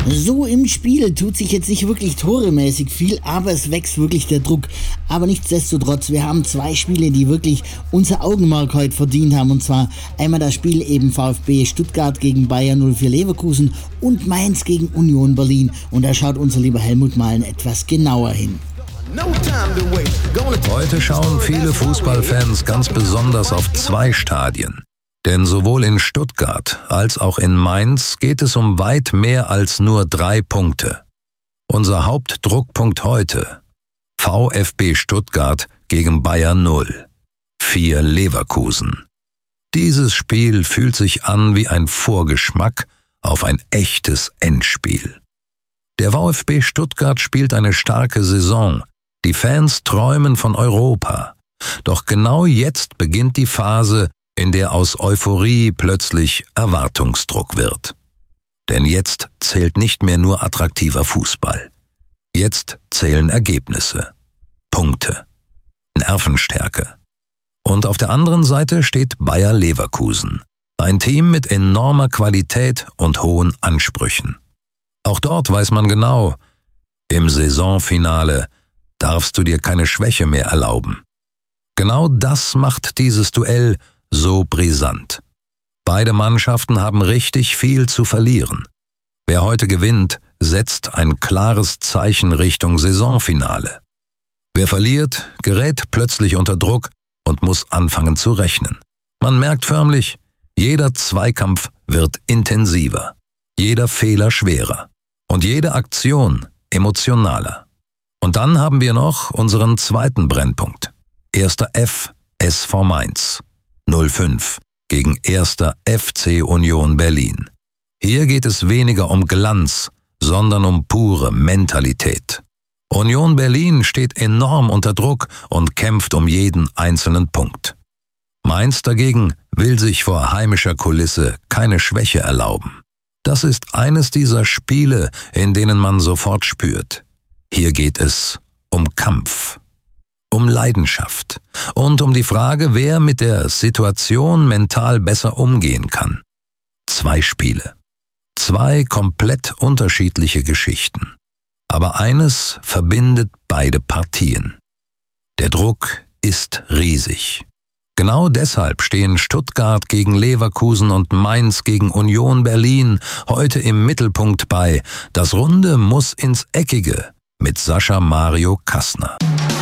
So im Spiel tut sich jetzt nicht wirklich toremäßig viel, aber es wächst wirklich der Druck. Aber nichtsdestotrotz, wir haben 2 Spiele, die wirklich unser Augenmerk heute verdient haben. Und zwar einmal das Spiel eben VfB Stuttgart gegen Bayer 04 Leverkusen und Mainz gegen Union Berlin. Und da schaut unser lieber Helmut Mahlen etwas genauer hin. Heute schauen viele Fußballfans ganz besonders auf 2 Stadien. Denn sowohl in Stuttgart als auch in Mainz geht es um weit mehr als nur 3 Punkte. Unser Hauptdruckpunkt heute: VfB Stuttgart gegen Bayer 04 Leverkusen. Dieses Spiel fühlt sich an wie ein Vorgeschmack auf ein echtes Endspiel. Der VfB Stuttgart spielt eine starke Saison. Die Fans träumen von Europa. Doch genau jetzt beginnt die Phase, in der aus Euphorie plötzlich Erwartungsdruck wird. Denn jetzt zählt nicht mehr nur attraktiver Fußball. Jetzt zählen Ergebnisse, Punkte, Nervenstärke. Und auf der anderen Seite steht Bayer Leverkusen, ein Team mit enormer Qualität und hohen Ansprüchen. Auch dort weiß man genau, im Saisonfinale darfst du dir keine Schwäche mehr erlauben. Genau das macht dieses Duell so brisant. Beide Mannschaften haben richtig viel zu verlieren. Wer heute gewinnt, setzt ein klares Zeichen Richtung Saisonfinale. Wer verliert, gerät plötzlich unter Druck und muss anfangen zu rechnen. Man merkt förmlich, jeder Zweikampf wird intensiver, jeder Fehler schwerer und jede Aktion emotionaler. Und dann haben wir noch unseren zweiten Brennpunkt. 1. F. SV Mainz 05 gegen 1. FC Union Berlin. Hier geht es weniger um Glanz, sondern um pure Mentalität. Union Berlin steht enorm unter Druck und kämpft um jeden einzelnen Punkt. Mainz dagegen will sich vor heimischer Kulisse keine Schwäche erlauben. Das ist eines dieser Spiele, in denen man sofort spürt: hier geht es um Kampf, um Leidenschaft und um die Frage, wer mit der Situation mental besser umgehen kann. 2 Spiele, 2 komplett unterschiedliche Geschichten. Aber eines verbindet beide Partien: der Druck ist riesig. Genau deshalb stehen Stuttgart gegen Leverkusen und Mainz gegen Union Berlin heute im Mittelpunkt bei Das Runde muss ins Eckige mit Sascha Mario Kassner.